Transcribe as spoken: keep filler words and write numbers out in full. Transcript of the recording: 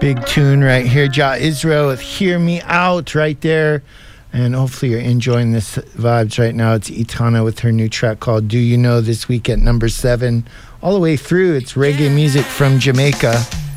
Big tune right here. Jah Israel with Hear Me Out right there. And hopefully you're enjoying this vibes right now. It's Etana with her new track called Do You Know, this week at number seven. All the way through, it's reggae music from Jamaica.